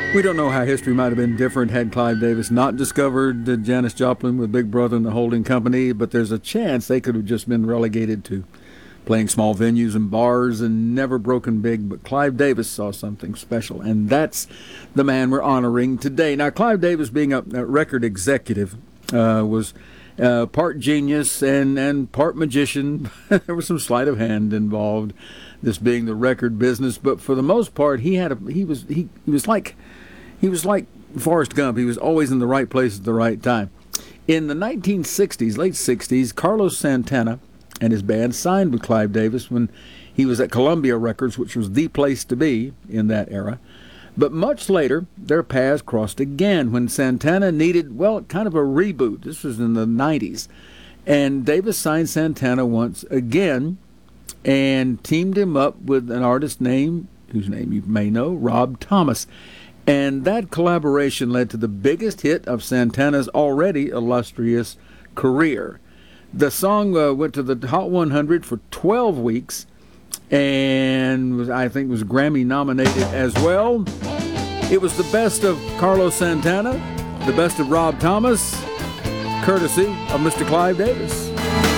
We don't know how history might have been different had Clive Davis not discovered Janis Joplin with Big Brother and the Holding Company, but there's a chance they could have just been relegated to playing small venues and bars and never broken big. But Clive Davis saw something special, and that's the man we're honoring today. Now, Clive Davis, being a record executive, was part genius and part magician. There was some sleight of hand involved, this being the record business, but for the most part, he was like Forrest Gump. He was always in the right place at the right time. In the 1960s, late 60s, Carlos Santana and his band signed with Clive Davis when he was at Columbia Records, which was the place to be in that era. But much later, their paths crossed again when Santana needed, kind of a reboot. This was in the 90s. And Davis signed Santana once again and teamed him up with an artist whose name you may know, Rob Thomas. And that collaboration led to the biggest hit of Santana's already illustrious career. The song went to the Hot 100 for 12 weeks and I think was Grammy nominated as well. It was the best of Carlos Santana, the best of Rob Thomas, courtesy of Mr. Clive Davis.